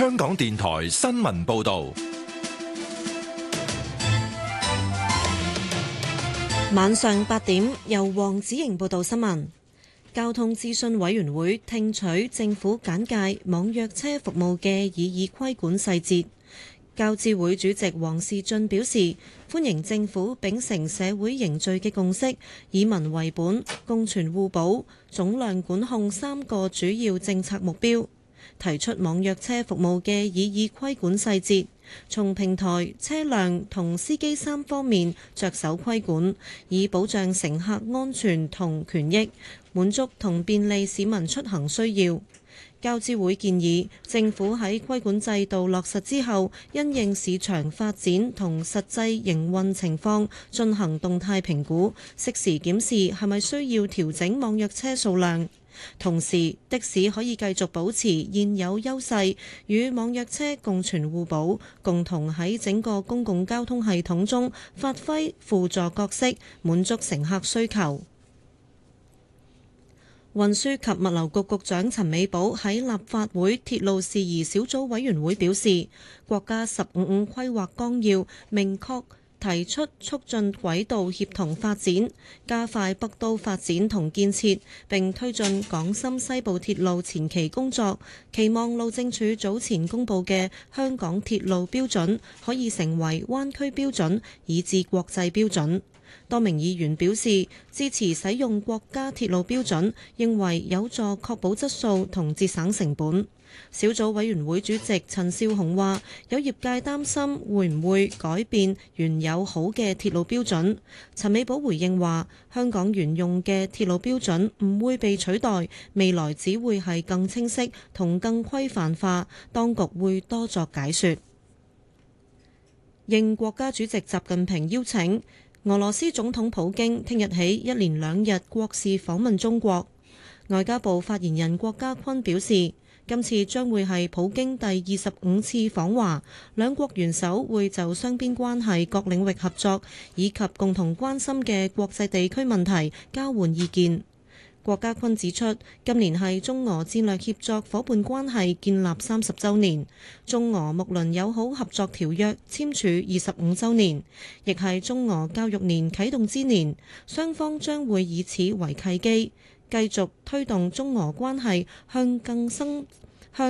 香港電台新聞報道。 晚上8點，由黃子瑩報道新聞。交通諮詢委員會聽取政府簡介網約車服務嘅擬議規管細節。交諮會主席王仕俊表示，歡迎政府秉承社會凝聚嘅共識，以民為本、共存互補、總量管控3個主要政策目標，提出網約車服務嘅擬議規管細節，從平台、車輛同司機3方面着手規管，以保障乘客安全同權益，滿足同便利市民出行需要。交諮會建議政府喺規管制度落實之後，因應市場發展同實際營運情況進行動態評估，適時檢視係咪需要調整網約車數量。同時，的士可以繼續保持現有優勢，與網約車共存互補，共同喺整個公共交通系統中發揮輔助角色，滿足乘客需求。運輸及物流局局長陳美寶喺立法會鐵路事宜小組委員會表示，國家15規劃綱要明確提出促進軌道協同發展，加快北都發展同建設，並推進港深西部鐵路前期工作，期望路政署早前公布嘅香港鐵路標準可以成為灣區標準，以至國際標準。多名議員表示支持使用國家鐵路標準，認為有助確保質素同節省成本。小組委員會主席陳紹雄話：有業界擔心會唔會改變原有好嘅鐵路標準。陳美寶回應話：香港原用嘅鐵路標準唔會被取代，未來只會係更清晰同更規範化，當局會多作解說。應國家主席習近平邀請，俄羅斯總統普京聽日起一連2日國事訪問中國。外交部發言人郭家坤表示，今次將會係普京第25次訪華，兩國元首會就雙邊關係各領域合作以及共同關心嘅國際地區問題交換意見。郭家坤指出，今年係中俄戰略協作夥伴關係建立30週年，中俄睦鄰友好合作條約簽署25週年，亦係中俄教育年啟動之年，雙方將會以此為契機，繼續推動中俄關係向更深